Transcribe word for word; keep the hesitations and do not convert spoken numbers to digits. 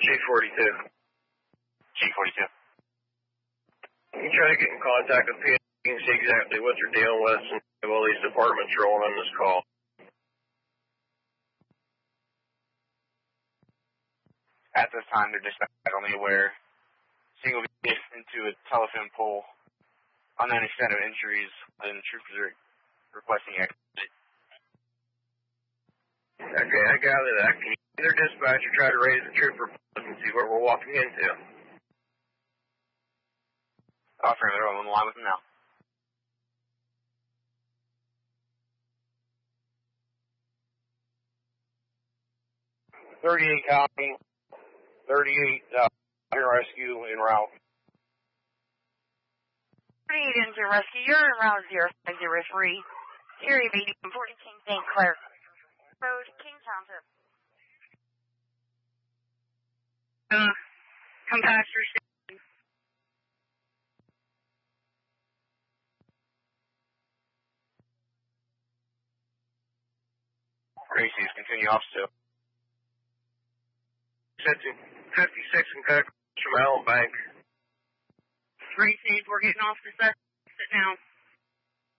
G forty-two. G forty-two. You try to get in contact with P and you can see exactly what they're dealing with and have all these departments rolling on this call. At this time, they're dispatched only aware single vehicle into a telephone pole. Unknown extent of injuries, and troopers are requesting exit. Okay, I gather that. Can you either dispatch or try to raise the trooper and see what we're walking into? Offering, they're on the line with them now. thirty-eight County, thirty-eight uh, Air Rescue en route. thirty-eight Engine Rescue, you're en route zero five zero three. Area medium, forty King Saint Clair Road, King Township. Uh, Compastor Station. Gracie's continue off still. fifty-six and cut from Allen Bank. Gracie's, we're getting off the exit now.